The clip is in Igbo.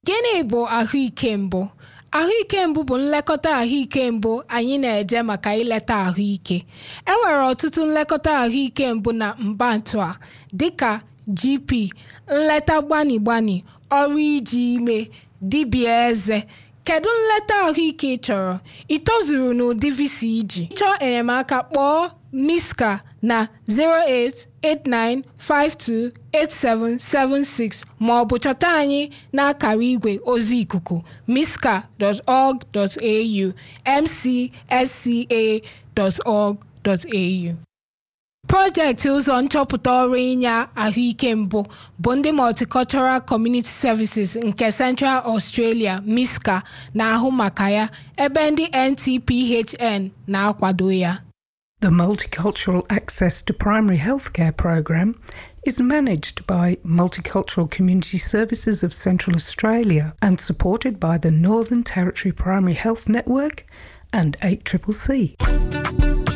Gịnị bụ ahụike mbụ? Ahụike mbụ bụ nlekọta ahụike mbụ anyị na-eje maka ileta ahụike. Enwere ọtụtụ nlekọta ahụike mbụ na mbantu a, dịka GP, nleta gbani, ọrụ iji ime, dibịa eze. Kedu nleta ahụike ị chọrọ? Ị tozuru n'ụdị visa iji? Chọọ enyemaka, kpọọ Miska na 08895287776 ma ọ bụ chọta anyị n'akara igwe ozi ikuku miska.org.au, mcsca.org.au. Projekti ụzọ nchọpụta ọrụ inye ahụike mbụ bụ ndị Multicultural Community Services nke Central Australia MISCA na-ahụ maka ya, ebe ndị NTPHN na-akwado ya. The Multicultural Access to Primary Healthcare program is managed by Multicultural Community Services of Central Australia and supported by the Northern Territory Primary Health Network and 8CCC.